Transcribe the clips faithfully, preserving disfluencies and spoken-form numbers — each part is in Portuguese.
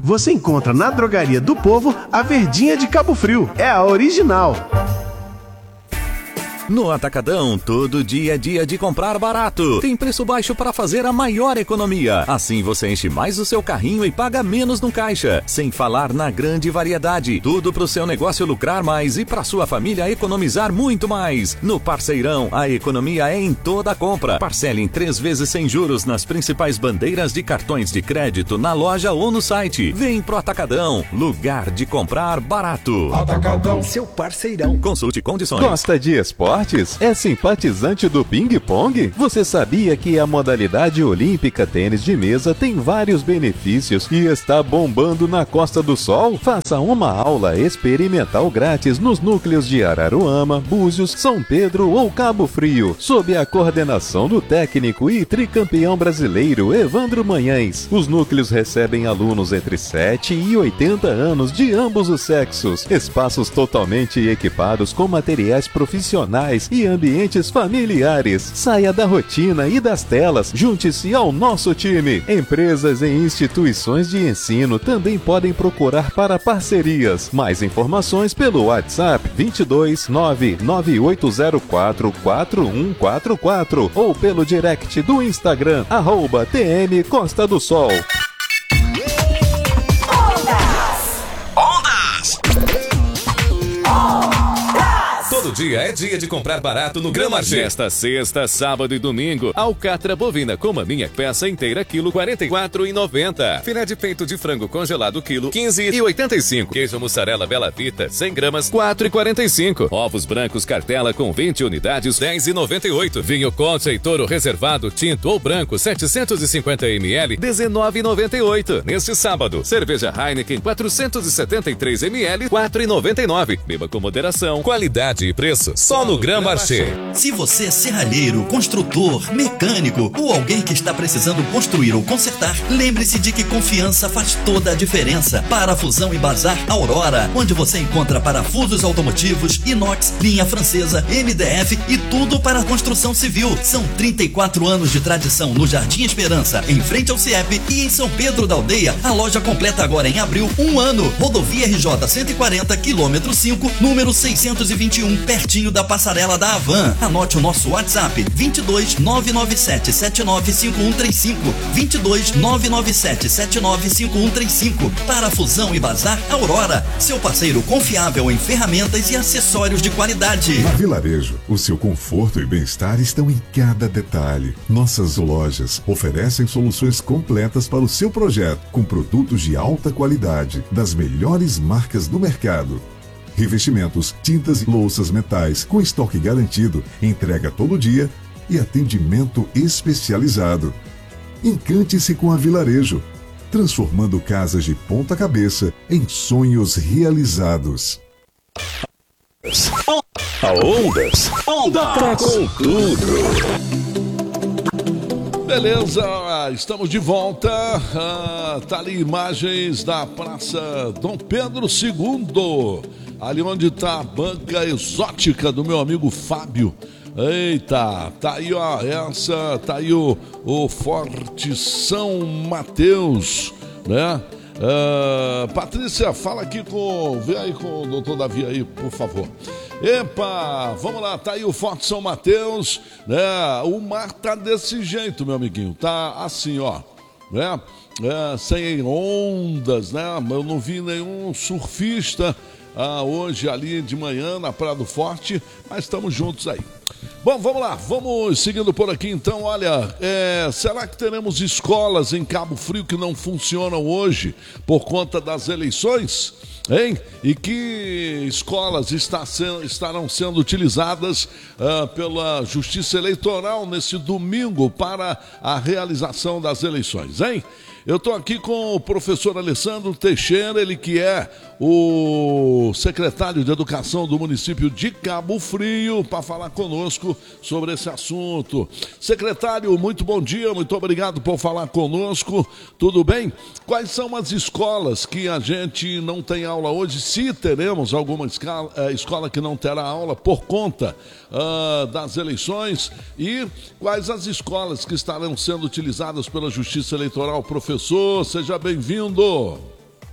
você encontra na Drogaria do Povo a Verdinha de Cabo Frio. É a original. No Atacadão, todo dia é dia de comprar barato. Tem preço baixo para fazer a maior economia. Assim você enche mais o seu carrinho e paga menos no caixa. Sem falar na grande variedade. Tudo para o seu negócio lucrar mais e para sua família economizar muito mais. No Parceirão, a economia é em toda a compra. Parcele em três vezes sem juros nas principais bandeiras de cartões de crédito na loja ou no site. Vem pro Atacadão, lugar de comprar barato. Atacadão, seu parceirão. Consulte condições. Gosta de esporte? É simpatizante do ping-pong? Você sabia que a modalidade olímpica tênis de mesa tem vários benefícios e está bombando na Costa do Sol? Faça uma aula experimental grátis nos núcleos de Araruama, Búzios, São Pedro ou Cabo Frio, sob a coordenação do técnico e tricampeão brasileiro Evandro Manhães. Os núcleos recebem alunos entre sete e oitenta anos de ambos os sexos. Espaços totalmente equipados com materiais profissionais e ambientes familiares. Saia da rotina e das telas. Junte-se ao nosso time. Empresas e instituições de ensino também podem procurar para parcerias. Mais informações pelo WhatsApp vinte e dois nove nove oito zero quatro quatro um quatro quatro ou pelo direct do Instagram arroba T M Costa do Sol. Todo dia é dia de comprar barato no Gran Marché. Nesta sexta, sábado e domingo, alcatra bovina com maminha peça inteira quilo quarenta e quatro reais e noventa centavos. Filé de peito de frango congelado quilo quinze reais e oitenta e cinco centavos. Queijo mussarela Bela Vita cem gramas quatro reais e quarenta e cinco centavos. Ovos brancos cartela com vinte unidades dez reais e noventa e oito centavos. Vinho Concha e Toro reservado tinto ou branco setecentos e cinquenta mililitros dezenove reais e noventa e oito centavos. Neste sábado, cerveja Heineken quatrocentos e setenta e três mililitros quatro reais e noventa e nove centavos. Beba com moderação. Qualidade e preço só no Gran Marché. Se você é serralheiro, construtor, mecânico ou alguém que está precisando construir ou consertar, lembre-se de que confiança faz toda a diferença. Parafusão e Bazar Aurora, onde você encontra parafusos automotivos, inox, linha francesa, M D F e tudo para a construção civil. São trinta e quatro anos de tradição no Jardim Esperança, em frente ao C I E P, e em São Pedro da Aldeia. A loja completa agora em abril um ano. Rodovia R J cento e quarenta, quilômetro cinco, número seiscentos e vinte e um, pertinho da passarela da Havan. Anote o nosso WhatsApp vinte e dois nove nove sete sete nove cinco um três cinco, vinte e dois nove nove sete sete nove cinco um três cinco. Parafusão e Bazar Aurora, seu parceiro confiável em ferramentas e acessórios de qualidade. Na Vilarejo, o seu conforto e bem-estar estão em cada detalhe. Nossas lojas oferecem soluções completas para o seu projeto, com produtos de alta qualidade, das melhores marcas do mercado. Revestimentos, tintas e louças metais com estoque garantido, entrega todo dia e atendimento especializado. Encante-se com a Vilarejo, transformando casas de ponta cabeça em sonhos realizados. Ondas, Ondas, com tudo. Beleza, estamos de volta. Ah, tá ali imagens da Praça Dom Pedro segundo, ali onde tá a banca exótica do meu amigo Fábio. Eita, tá aí, ó, essa, tá aí o, o Forte São Mateus, né? Uh, Patrícia, fala aqui com, vem aí com o doutor Davi aí, por favor. Epa, vamos lá, tá aí o Forte São Mateus, né? O mar tá desse jeito, meu amiguinho, tá assim, ó, né? É, sem ondas, né? Eu não vi nenhum surfista ah, hoje ali de manhã na Praia do Forte, mas estamos juntos aí. Bom, vamos lá, vamos seguindo por aqui então. Olha, é, será que teremos escolas em Cabo Frio que não funcionam hoje por conta das eleições? Hein? E que escolas está sendo, estarão sendo utilizadas uh, pela Justiça Eleitoral nesse domingo para a realização das eleições, hein? Eu estou aqui com o professor Alessandro Teixeira, ele que é o secretário de Educação do município de Cabo Frio, para falar conosco sobre esse assunto. Secretário, muito bom dia, muito obrigado por falar conosco, tudo bem? Quais são as escolas que a gente não tem aula hoje, se teremos alguma escola, escola que não terá aula por conta uh, das eleições, e quais as escolas que estarão sendo utilizadas pela Justiça Eleitoral? Professor, seja bem-vindo.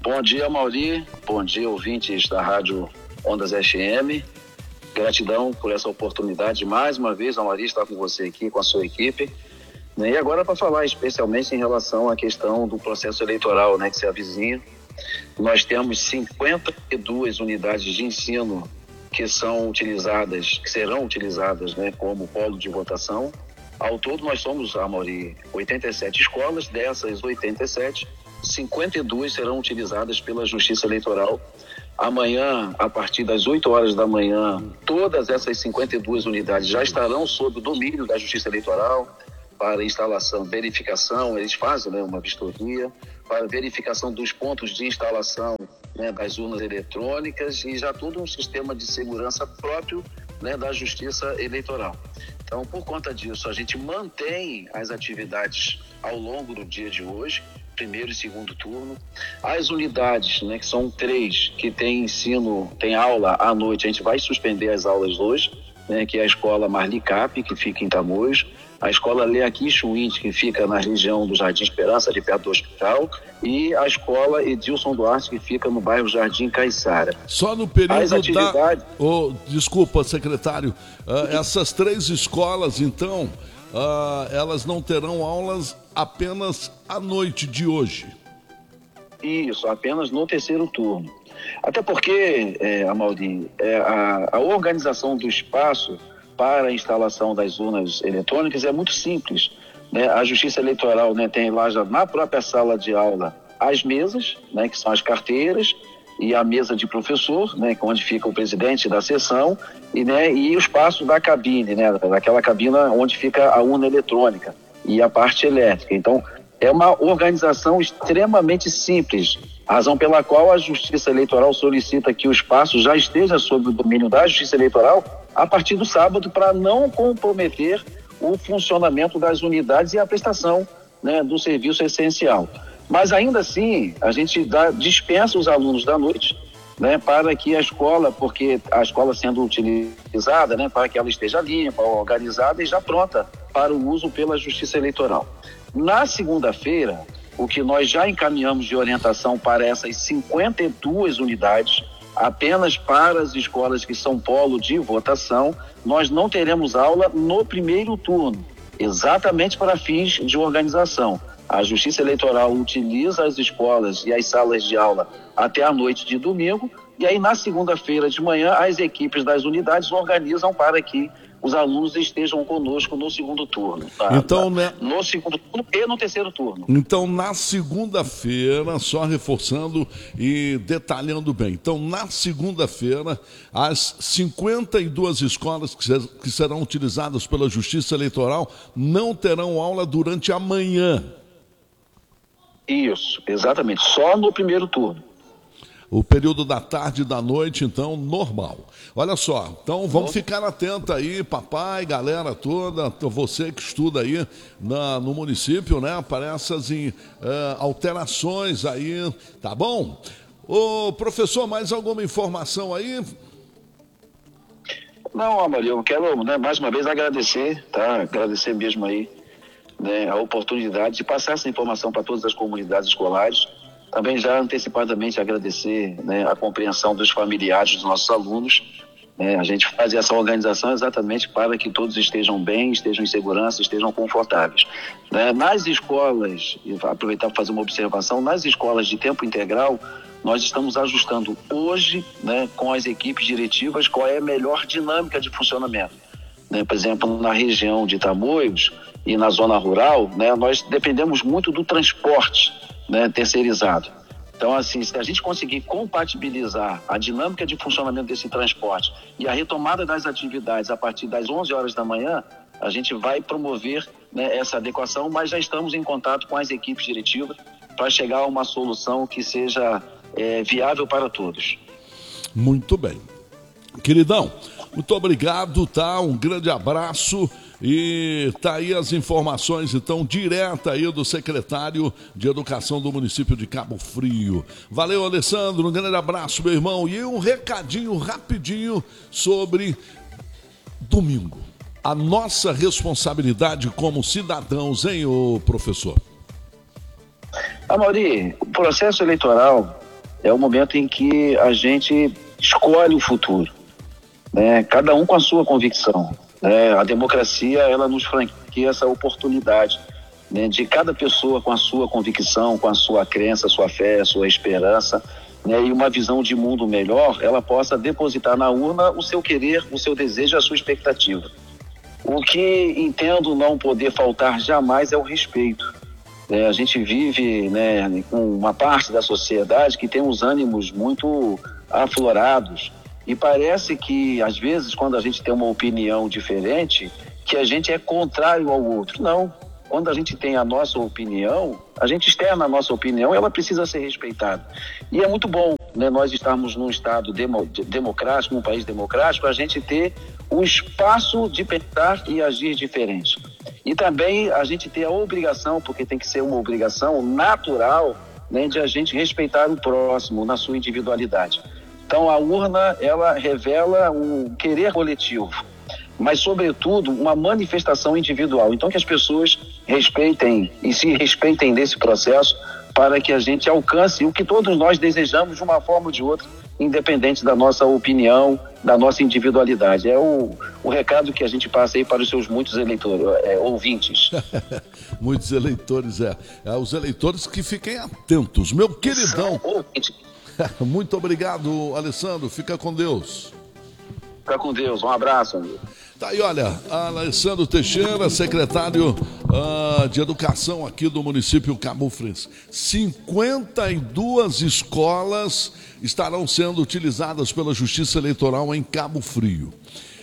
Bom dia, Mauri. Bom dia, ouvintes da Rádio Ondas F M. Gratidão por essa oportunidade. Mais uma vez, a Mauri está com você aqui, com a sua equipe. E agora para falar especialmente em relação à questão do processo eleitoral, né, que se avizinha. Nós temos cinquenta e duas unidades de ensino que são utilizadas, que serão utilizadas, né, como polo de votação. Ao todo nós somos, Amaury, oitenta e sete escolas. Dessas oitenta e sete, cinquenta e duas serão utilizadas pela Justiça Eleitoral. Amanhã, a partir das oito horas da manhã, todas essas cinquenta e duas unidades já estarão sob o domínio da Justiça Eleitoral para instalação, verificação. Eles fazem, né, uma vistoria para verificação dos pontos de instalação, né, das urnas eletrônicas e já todo um sistema de segurança próprio, né, da Justiça Eleitoral. Então, por conta disso, a gente mantém as atividades ao longo do dia de hoje, primeiro e segundo turno. As unidades, né, que são três, que tem ensino, tem aula à noite, a gente vai suspender as aulas hoje, né, que é a escola Marli Cap, que fica em Tamoios, a escola Leaqui Chuint, que fica na região do Jardim Esperança, ali perto do hospital, e a escola Edilson Duarte, que fica no bairro Jardim Caiçara. Só no período As atividades... da... Oh, desculpa, secretário. Uh, essas três escolas, então, uh, elas não terão aulas apenas à noite de hoje? Isso, apenas no terceiro turno. Até porque, é, Amaury, é, a, a organização do espaço para a instalação das urnas eletrônicas é muito simples, né? A Justiça Eleitoral, né, tem lá já na própria sala de aula as mesas, né, que são as carteiras, e a mesa de professor, né, onde fica o presidente da sessão, e, né, e o espaço da cabine, né, daquela cabina onde fica a urna eletrônica e a parte elétrica. Então, é uma organização extremamente simples, razão pela qual a Justiça Eleitoral solicita que o espaço já esteja sob o domínio da Justiça Eleitoral a partir do sábado, para não comprometer o funcionamento das unidades e a prestação, né, do serviço essencial. Mas ainda assim, a gente dá, dispensa os alunos da noite, né, para que a escola, porque a escola sendo utilizada, né, para que ela esteja limpa, organizada e já pronta para o uso pela Justiça Eleitoral. Na segunda-feira, o que nós já encaminhamos de orientação para essas cinquenta e duas unidades, apenas para as escolas que são polo de votação, nós não teremos aula no primeiro turno, exatamente para fins de organização. A Justiça Eleitoral utiliza as escolas e as salas de aula até a noite de domingo, e aí na segunda-feira de manhã as equipes das unidades organizam para que os alunos estejam conosco no segundo turno. Tá? Então, né? No segundo turno e no terceiro turno. Então, na segunda-feira, só reforçando e detalhando bem. Então, na segunda-feira, as cinquenta e duas escolas que, ser, que serão utilizadas pela Justiça Eleitoral não terão aula durante a manhã. Isso, exatamente. Só no primeiro turno. O período da tarde e da noite, então, normal. Olha só, então vamos ficar atento aí, papai, galera toda, você que estuda aí na, no município, né, para essas uh, alterações aí, tá bom? Ô, professor, mais alguma informação aí? Não, Amaury, eu quero, né, mais uma vez agradecer, tá? Agradecer mesmo aí, né, a oportunidade de passar essa informação para todas as comunidades escolares. Também já antecipadamente agradecer, né, a compreensão dos familiares dos nossos alunos. Né, a gente faz essa organização exatamente para que todos estejam bem, estejam em segurança, estejam confortáveis. Né, nas escolas, e aproveitar para fazer uma observação, nas escolas de tempo integral, nós estamos ajustando hoje, né, com as equipes diretivas qual é a melhor dinâmica de funcionamento. Né, por exemplo, na região de Tamoios e na zona rural, né, nós dependemos muito do transporte, né, terceirizado. Então, assim, se a gente conseguir compatibilizar a dinâmica de funcionamento desse transporte e a retomada das atividades a partir das onze horas da manhã, a gente vai promover, né, essa adequação, mas já estamos em contato com as equipes diretivas para chegar a uma solução que seja é, viável para todos. Muito bem. Queridão, muito obrigado, tá? Um grande abraço. E tá aí as informações, então, direta aí do secretário de Educação do município de Cabo Frio. Valeu, Alessandro, um grande abraço, meu irmão. E um recadinho rapidinho sobre domingo. A nossa responsabilidade como cidadãos, hein, ô professor? Amaury, o processo eleitoral, é o momento em que a gente escolhe o futuro, né? Cada um com a sua convicção, né? A democracia, ela nos franqueia essa oportunidade, né, de cada pessoa com a sua convicção, com a sua crença, sua fé, a sua esperança, né, e uma visão de mundo melhor, ela possa depositar na urna o seu querer, o seu desejo, a sua expectativa. O que entendo não poder faltar jamais é o respeito. É, a gente vive, né, com uma parte da sociedade que tem os ânimos muito aflorados e parece que, às vezes, quando a gente tem uma opinião diferente, que a gente é contrário ao outro. Não. Quando a gente tem a nossa opinião, a gente externa a nossa opinião e ela precisa ser respeitada. E é muito bom, né, nós estarmos num estado demo, democrático, num país democrático, a gente ter o espaço de pensar e agir diferente. E também a gente ter a obrigação, porque tem que ser uma obrigação natural, né, de a gente respeitar o próximo na sua individualidade. Então a urna, ela revela um querer coletivo, mas, sobretudo, uma manifestação individual. Então, que as pessoas respeitem e se respeitem nesse processo para que a gente alcance o que todos nós desejamos de uma forma ou de outra, independente da nossa opinião, da nossa individualidade. É o, o recado que a gente passa aí para os seus muitos eleitores, é, ouvintes. Muitos eleitores, é. é. Os eleitores que fiquem atentos. Meu queridão. Muito obrigado, Alessandro. Fica com Deus. Fica com Deus. Um abraço, amigo. Tá aí, olha, Alessandro Teixeira, secretário uh, de Educação aqui do município Cabo Frio. cinquenta e duas escolas estarão sendo utilizadas pela Justiça Eleitoral em Cabo Frio.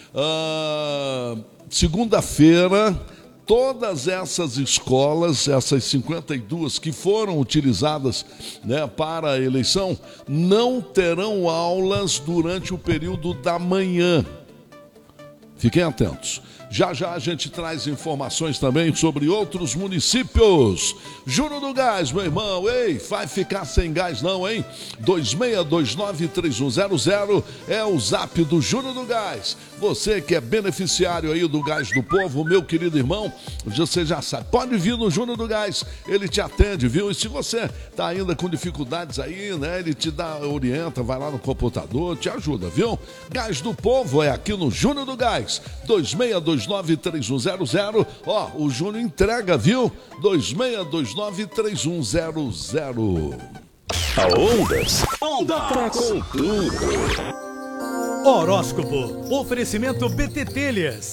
Uh, segunda-feira, todas essas escolas, essas cinquenta e duas que foram utilizadas, né, para a eleição, não terão aulas durante o período da manhã. Fiquem atentos. Já já a gente traz informações também sobre outros municípios. Juro do Gás, meu irmão, ei, vai ficar sem gás não, hein? dois seis dois nove três um zero zero é o zap do Juro do Gás. Você que é beneficiário aí do Gás do Povo, meu querido irmão, você já sabe, pode vir no Juro do Gás, ele te atende, viu? E se você tá ainda com dificuldades aí, né, ele te dá, orienta, vai lá no computador, te ajuda, viu? Gás do Povo é aqui no Júnior do Gás, dois seis dois nove três um zero zero, ó, o Júnior entrega, viu? dois seis dois nove três um zero zero. A Ondas, Ondas com tudo. Horóscopo, oferecimento B T Telhas.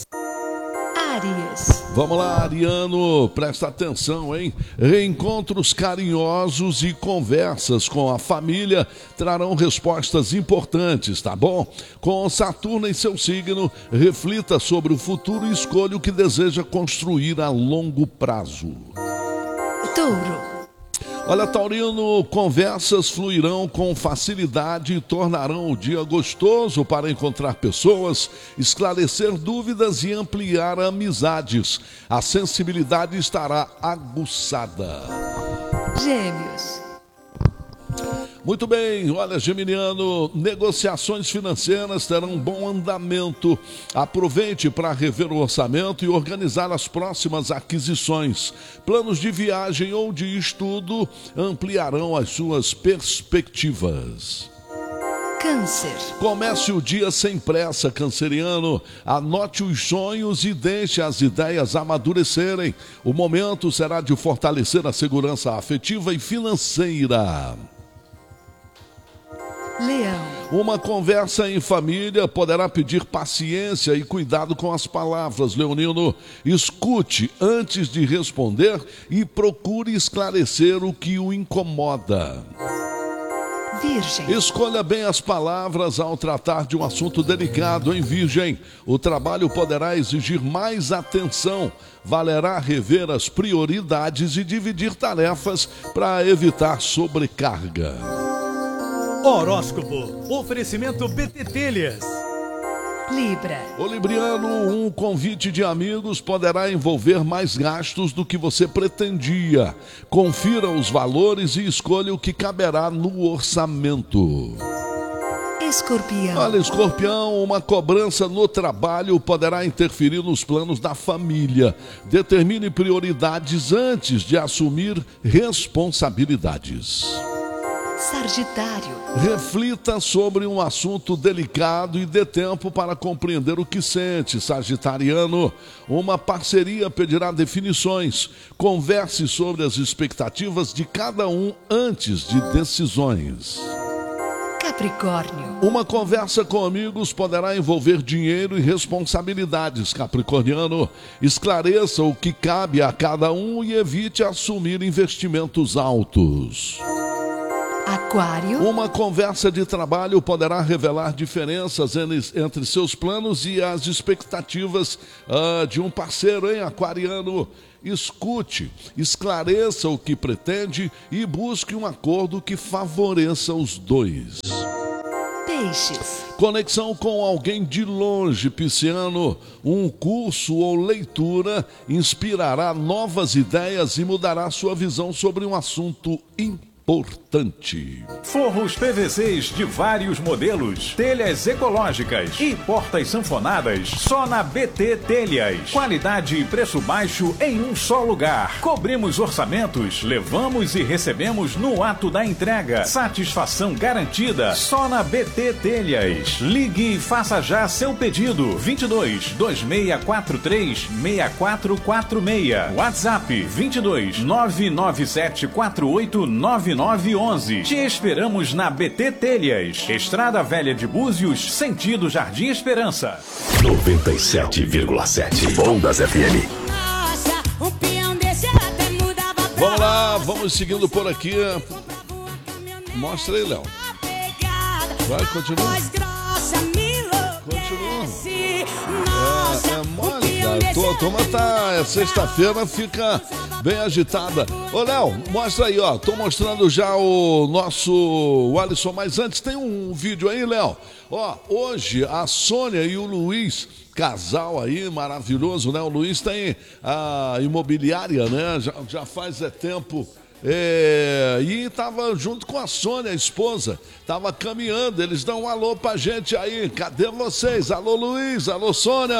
Áries. Vamos lá, Ariano, presta atenção, hein? Reencontros carinhosos e conversas com a família trarão respostas importantes, tá bom? Com Saturno em seu signo, reflita sobre o futuro e escolha o que deseja construir a longo prazo. Touro. Olha, Taurino, conversas fluirão com facilidade e tornarão o dia gostoso para encontrar pessoas, esclarecer dúvidas e ampliar amizades. A sensibilidade estará aguçada. Gêmeos. Muito bem, olha, Geminiano, negociações financeiras terão um bom andamento. Aproveite para rever o orçamento e organizar as próximas aquisições. Planos de viagem ou de estudo ampliarão as suas perspectivas. Câncer. Comece o dia sem pressa, canceriano. Anote os sonhos e deixe as ideias amadurecerem. O momento será de fortalecer a segurança afetiva e financeira. Leão. Uma conversa em família poderá pedir paciência e cuidado com as palavras, leonino. Escute antes de responder e procure esclarecer o que o incomoda. Virgem. Escolha bem as palavras ao tratar de um assunto delicado, hein, Virgem? O trabalho poderá exigir mais atenção. Valerá rever as prioridades e dividir tarefas para evitar sobrecarga. Horóscopo, oferecimento B T Telhas. Libra. Ô Libriano, um convite de amigos poderá envolver mais gastos do que você pretendia. Confira os valores e escolha o que caberá no orçamento. Escorpião. Olha, Escorpião, uma cobrança no trabalho poderá interferir nos planos da família. Determine prioridades antes de assumir responsabilidades. Sagitário. Reflita sobre um assunto delicado e dê tempo para compreender o que sente. Sagitariano, uma parceria pedirá definições. Converse sobre as expectativas de cada um antes de decisões. Capricórnio. Uma conversa com amigos poderá envolver dinheiro e responsabilidades. Capricorniano, esclareça o que cabe a cada um e evite assumir investimentos altos. Aquário. Uma conversa de trabalho poderá revelar diferenças entre seus planos e as expectativas uh, de um parceiro, hein, aquariano? Escute, esclareça o que pretende e busque um acordo que favoreça os dois. Peixes. Conexão com alguém de longe, pisciano. Um curso ou leitura inspirará novas ideias e mudará sua visão sobre um assunto importante. Importante. Forros P V Cs de vários modelos, telhas ecológicas e portas sanfonadas só na B T Telhas. Qualidade e preço baixo em um só lugar. Cobrimos orçamentos, levamos e recebemos no ato da entrega. Satisfação garantida só na B T Telhas. Ligue e faça já seu pedido. vinte e dois, dois seis quatro três, seis quatro quatro seis. WhatsApp vinte e dois, nove nove sete quatro oito nove nove onze. Te esperamos na B T Telhas, Estrada Velha de Búzios, sentido Jardim Esperança. noventa e sete vírgula sete Ondas F M. Vamos lá, vamos seguindo por aqui. Mostra aí, Léo. Vai, continua. Continua. É, é mole, cara. A turma tá, é sexta-feira, fica bem agitada. Ô, Léo, mostra aí, ó. Tô mostrando já o nosso o Alisson, mas antes tem um vídeo aí, Léo. Ó, hoje a Sônia e o Luiz, casal aí maravilhoso, né? O Luiz tem a imobiliária, né? Já, já faz é tempo. É, e tava junto com a Sônia, a esposa, tava caminhando. Eles dão um alô pra gente aí. Cadê vocês? Alô, Luiz, alô, Sônia.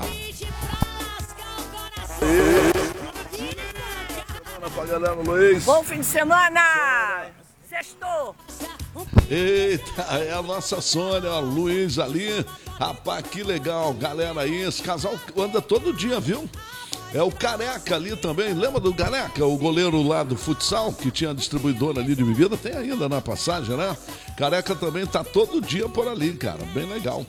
Luiz. Bom fim de semana! Sextou! Eita, é a nossa Sônia, ó, Luiz ali. Rapaz, que legal, galera aí. Esse casal anda todo dia, viu? É o Careca ali também. Lembra do Careca, o goleiro lá do futsal, que tinha a distribuidora ali de bebida? Tem ainda na passagem, né? Careca também tá todo dia por ali, cara. Bem legal.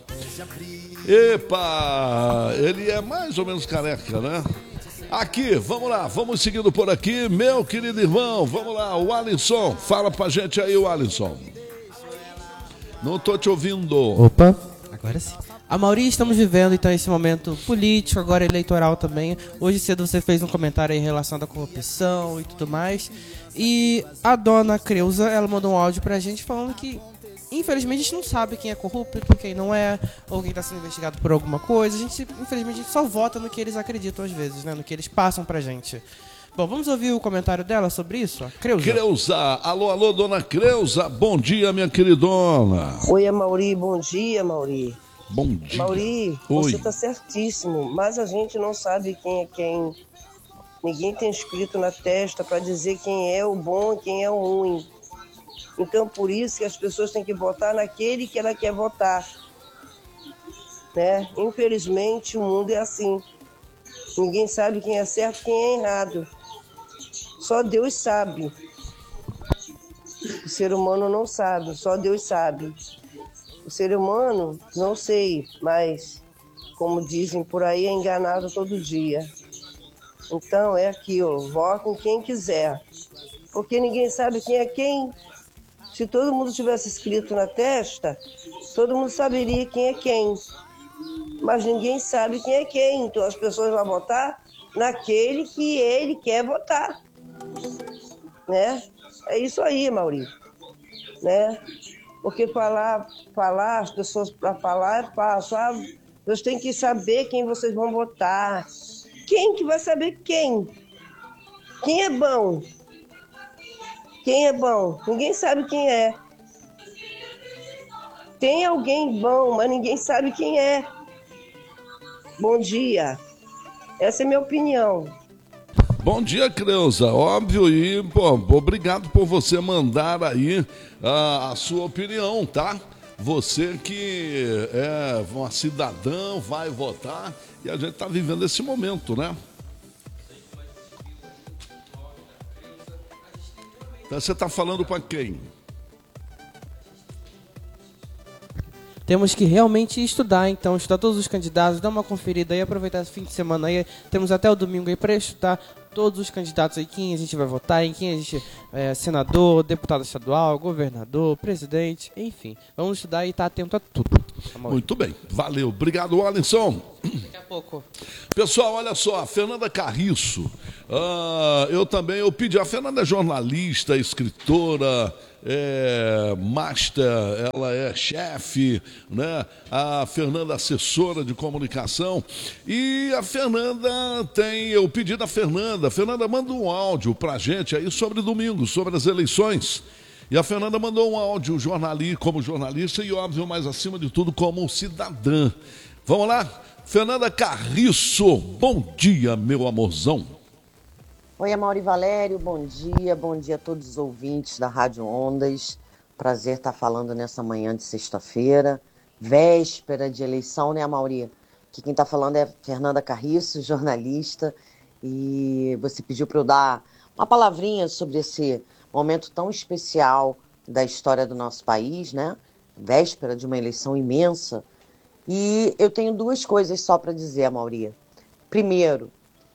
Epa! Ele é mais ou menos careca, né? Aqui, vamos lá, vamos seguindo por aqui. Meu querido irmão, vamos lá, o Alisson. Fala pra gente aí, o Alisson. Não tô te ouvindo. Opa, agora sim. A Mauri, estamos vivendo então esse momento político, agora eleitoral também. Hoje cedo você fez um comentário aí em relação à corrupção e tudo mais. E a dona Creuza, ela mandou um áudio pra gente falando que, infelizmente, a gente não sabe quem é corrupto, quem não é, ou quem está sendo investigado por alguma coisa. A gente, infelizmente, a gente só vota no que eles acreditam às vezes, né? No que eles passam pra gente. Bom, vamos ouvir o comentário dela sobre isso? Creuza. Creuza, alô, alô, dona Creuza. Bom dia, minha queridona. Oi, Mauri, bom dia, Mauri. Bom dia. Mauri, Oi. Você está certíssimo, mas a gente não sabe quem é quem. Ninguém tem escrito na testa para dizer quem é o bom e quem é o ruim. Então, por isso que as pessoas têm que votar naquele que ela quer votar. Né? Infelizmente, o mundo é assim. Ninguém sabe quem é certo e quem é errado. Só Deus sabe. O ser humano não sabe, só Deus sabe. O ser humano, não sei, mas, como dizem por aí, é enganado todo dia. Então, é aquilo, vote em quem quiser. Porque ninguém sabe quem é quem. Se todo mundo tivesse escrito na testa, todo mundo saberia quem é quem. Mas ninguém sabe quem é quem. Então, as pessoas vão votar naquele que ele quer votar. Né? É isso aí, Mauri. Né? Porque falar, falar, as pessoas para falar é fácil. Ah, vocês têm que saber quem vocês vão votar. Quem que vai saber quem? Quem é bom? Quem é bom? Ninguém sabe quem é. Tem alguém bom, mas ninguém sabe quem é. Bom dia. Essa é a minha opinião. Bom dia, Creuza. Óbvio, e pô, obrigado por você mandar aí a, a sua opinião, tá? Você que é uma cidadã, vai votar e a gente está vivendo esse momento, né? Então você está falando para quem? Temos que realmente estudar, então, estudar todos os candidatos, dar uma conferida aí, aproveitar esse fim de semana aí. Temos até o domingo aí para estudar todos os candidatos aí, quem a gente vai votar, em quem a gente é senador, deputado estadual, governador, presidente, enfim. Vamos estudar e estar atento a tudo. Muito bem, valeu. Obrigado, Alisson. Daqui a pouco. Pessoal, olha só, a Fernanda Carriço, uh, eu também, eu pedi, a Fernanda é jornalista, escritora, é master, ela é chefe, né? A Fernanda assessora de comunicação, e a Fernanda tem, eu pedi da Fernanda, Fernanda manda um áudio pra gente aí sobre domingo, sobre as eleições. E a Fernanda mandou um áudio jornalista, como jornalista e, óbvio, mais acima de tudo, como cidadã. Vamos lá? Fernanda Carriço, bom dia, meu amorzão. Oi, Amaury Valério, bom dia, bom dia a todos os ouvintes da Rádio Ondas. Prazer estar falando nessa manhã de sexta-feira, véspera de eleição, né, Amaury? Que quem está falando é Fernanda Carriço, jornalista, e você pediu para eu dar uma palavrinha sobre esse momento tão especial da história do nosso país, né? Véspera de uma eleição imensa. E eu tenho duas coisas só para dizer, Amaury. Primeiro,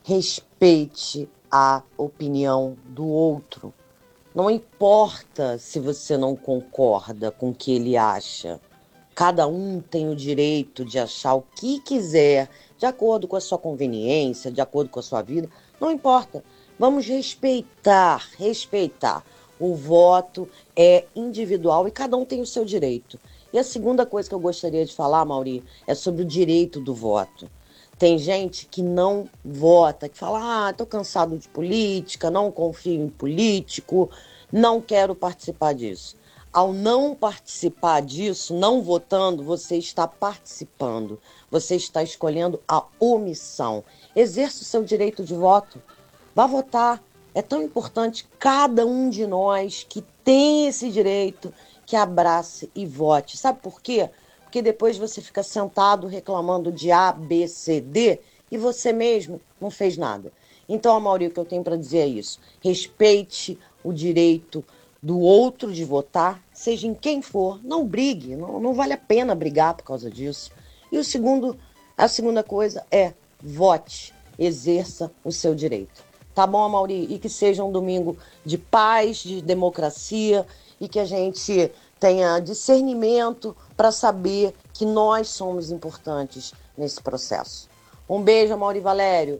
respeite a opinião do outro. Não importa se você não concorda com o que ele acha. Cada um tem o direito de achar o que quiser, de acordo com a sua conveniência, de acordo com a sua vida. Não importa. Vamos respeitar, respeitar. O voto é individual e cada um tem o seu direito. E a segunda coisa que eu gostaria de falar, Amaury, é sobre o direito do voto. Tem gente que não vota, que fala, ah, tô cansado de política, não confio em político, não quero participar disso. Ao não participar disso, não votando, você está participando. Você está escolhendo a omissão. Exerça o seu direito de voto. Vá votar. É tão importante cada um de nós que tem esse direito que abrace e vote. Sabe por quê? Porque depois você fica sentado reclamando de A, B, C, D e você mesmo não fez nada. Então, Amaury, o que eu tenho para dizer é isso. Respeite o direito do outro de votar, seja em quem for. Não brigue, não, não vale a pena brigar por causa disso. E o segundo, a segunda coisa é vote, exerça o seu direito. Tá bom, Amaury? E que seja um domingo de paz, de democracia e que a gente tenha discernimento para saber que nós somos importantes nesse processo. Um beijo, Amaury Valério.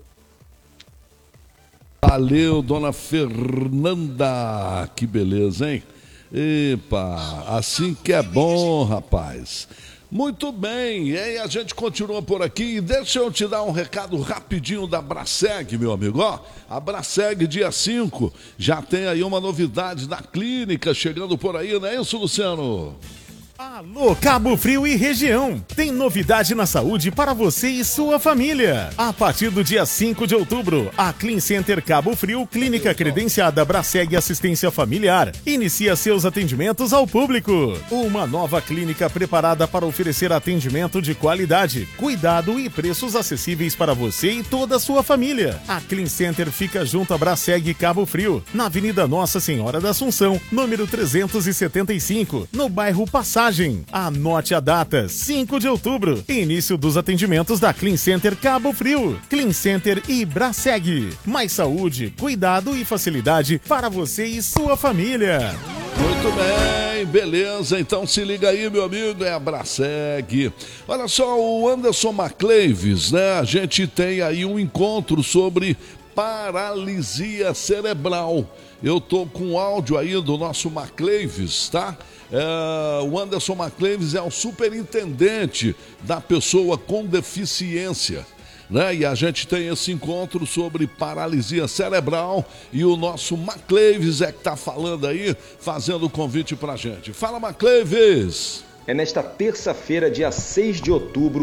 Valeu, dona Fernanda. Que beleza, hein? Epa, assim que é bom, rapaz. Muito bem, e aí a gente continua por aqui. E deixa eu te dar um recado rapidinho da Braseg, meu amigo. Ó, a Braseg, dia cinco, já tem aí uma novidade da clínica chegando por aí, não é isso, Luciano? Alô, Cabo Frio e região. Tem novidade na saúde para você e sua família. A partir do dia cinco de outubro, a Clean Center Cabo Frio, clínica credenciada Braseg Assistência Familiar, inicia seus atendimentos ao público. Uma nova clínica preparada para oferecer atendimento de qualidade, cuidado e preços acessíveis para você e toda a sua família. A Clean Center fica junto à Braseg Cabo Frio, na Avenida Nossa Senhora da Assunção, número trezentos e setenta e cinco, no bairro Passagem. Anote a data, cinco de outubro, início dos atendimentos da Clean Center Cabo Frio. Clean Center e Braseg. Mais saúde, cuidado e facilidade para você e sua família. Muito bem, beleza. Então se liga aí, meu amigo, é a Braseg. Olha só, o Anderson Macleives, né? A gente tem aí um encontro sobre paralisia cerebral. Eu tô com áudio aí do nosso Macleives, tá? É, o Anderson Macleives é o superintendente da pessoa com deficiência, né? E a gente tem esse encontro sobre paralisia cerebral e o nosso Macleives é que tá falando aí, fazendo o convite pra gente. Fala, Macleives! É nesta terça-feira, dia seis de outubro,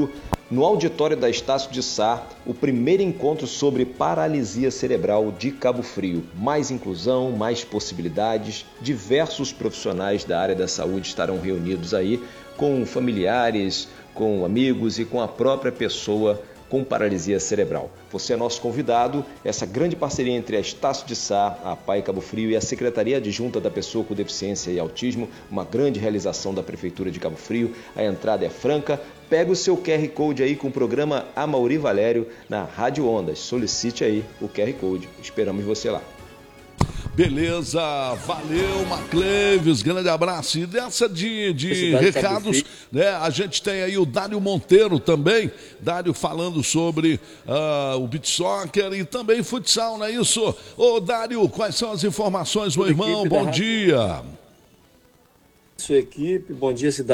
no auditório da Estácio de Sá, o primeiro encontro sobre paralisia cerebral de Cabo Frio. Mais inclusão, mais possibilidades, diversos profissionais da área da saúde estarão reunidos aí com familiares, com amigos e com a própria pessoa com paralisia cerebral. Você é nosso convidado, essa grande parceria entre a Estácio de Sá, a P A I Cabo Frio e a Secretaria Adjunta da Pessoa com Deficiência e Autismo, uma grande realização da Prefeitura de Cabo Frio. A entrada é franca. Pega o seu Q R Code aí com o programa Amaury Valério na Rádio Ondas. Solicite aí o Q R Code. Esperamos você lá. Beleza, valeu, Macleves, grande abraço. E dessa de, de recados, né, a gente tem aí o Dário Monteiro também, Dário falando sobre uh, o beach soccer e também futsal, não é isso? Ô Dário, quais são as informações, meu irmão? Bom dia. Sua equipe, bom dia, cidade.